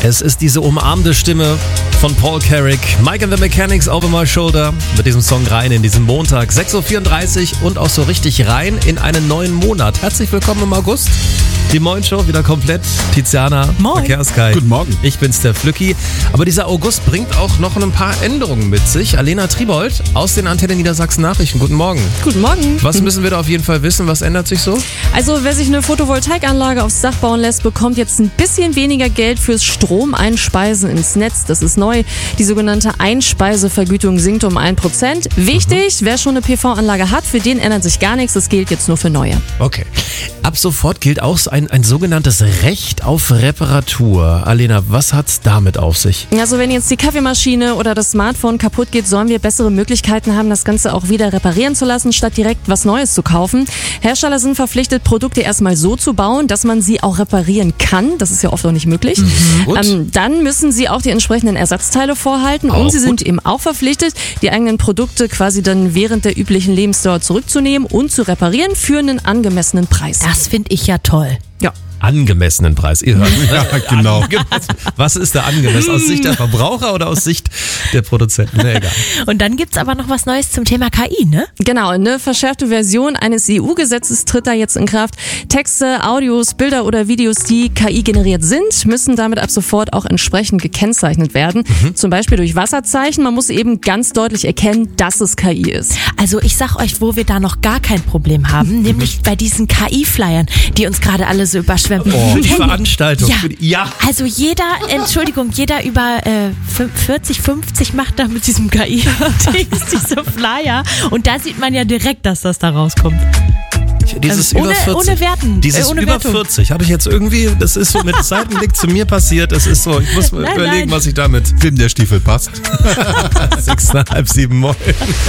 Es ist diese umarmende Stimme von Paul Carrick. Mike and the Mechanics, Over My Shoulder. Mit diesem Song rein in diesen Montag, 6.34 Uhr und auch so richtig rein in einen neuen Monat. Herzlich willkommen im August. Die Moin Show wieder komplett. Tiziana, Moin. Verkehrskai. Guten Morgen. Ich bin's, der Flücki. Aber dieser August bringt auch noch ein paar Änderungen mit sich. Alena Tribold aus den Antenne Niedersachsen Nachrichten. Guten Morgen. Guten Morgen. Was müssen wir da auf jeden Fall wissen? Was ändert sich so? Also wer sich eine Photovoltaikanlage aufs Dach bauen lässt, bekommt jetzt ein bisschen weniger Geld fürs Stromeinspeisen ins Netz. Das ist neu. Die sogenannte Einspeisevergütung sinkt um 1%. Wichtig, wer schon eine PV-Anlage hat, für den ändert sich gar nichts. Das gilt jetzt nur für neue. Okay. Ab sofort gilt auch ein sogenanntes Recht auf Reparatur. Alena, was hat's damit auf sich? Also wenn jetzt die Kaffeemaschine oder das Smartphone kaputt geht, sollen wir bessere Möglichkeiten haben, das Ganze auch wieder reparieren zu lassen, statt direkt was Neues zu kaufen. Hersteller sind verpflichtet, Produkte erstmal so zu bauen, dass man sie auch reparieren kann. Das ist ja oft auch nicht möglich. Dann müssen sie auch die entsprechenden Ersatzteile vorhalten und sie sind eben auch verpflichtet, die eigenen Produkte quasi dann während der üblichen Lebensdauer zurückzunehmen und zu reparieren für einen angemessenen Preis. Das finde ich ja toll. Ja. Angemessenen Preis. Ihr hört. Ja, genau. Was ist da angemessen? Aus Sicht der Verbraucher oder aus Sicht der Produzenten? Na, egal. Und dann gibt's aber noch was Neues zum Thema KI, ne? Genau, eine verschärfte Version eines EU-Gesetzes tritt da jetzt in Kraft. Texte, Audios, Bilder oder Videos, die KI generiert sind, müssen damit ab sofort auch entsprechend gekennzeichnet werden. Zum Beispiel durch Wasserzeichen. Man muss eben ganz deutlich erkennen, dass es KI ist. Also ich sag euch, wo wir da noch gar kein Problem haben, nämlich bei diesen KI-Flyern, die uns gerade alle so überschwemmen. Oh, die Veranstaltung. Ja. Also jeder über 40, 50 macht da mit diesem KI-Dings diese Flyer. Und da sieht man ja direkt, dass das da rauskommt. Dieses Ohne über 40. Ohne Werten. Dieses ohne über Wertung. 40 habe ich jetzt irgendwie, das ist so mit Seitenblick zu mir passiert. Das ist so, ich muss mir überlegen, Nein. was ich damit. Wem der Stiefel passt. 6,5, 7 Moin.